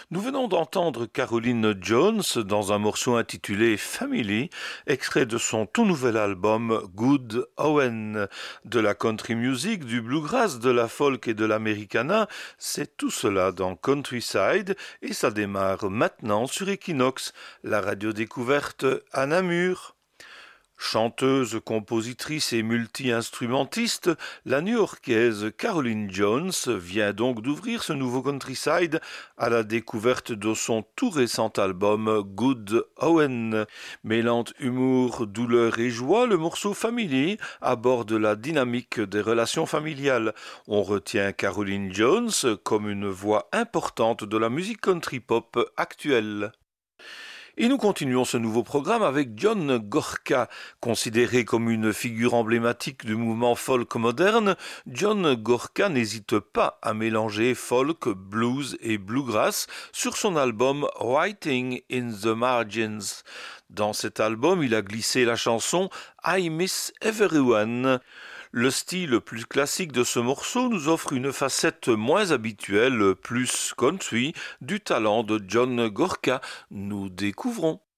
Nous venons d'entendre Caroline Jones dans un morceau intitulé Family, extrait de son tout nouvel album Good Owen. De la country music, du bluegrass, de la folk et de l'americana, c'est tout cela dans Countryside et ça démarre maintenant sur Equinox, la radio découverte à Namur. Chanteuse, compositrice et multi-instrumentiste, la New-Yorkaise Caroline Jones vient donc d'ouvrir ce nouveau Countryside à la découverte de son tout récent album Good Owen. Mêlant humour, douleur et joie, le morceau Family aborde la dynamique des relations familiales. On retient Caroline Jones comme une voix importante de la musique country-pop actuelle. Et nous continuons ce nouveau programme avec John Gorka. Considéré comme une figure emblématique du mouvement folk moderne, John Gorka n'hésite pas à mélanger folk, blues et bluegrass sur son album Writing in the Margins. Dans cet album, il a glissé la chanson I Miss Everyone. Le style plus classique de ce morceau nous offre une facette moins habituelle, plus country, du talent de John Gorka. Nous découvrons.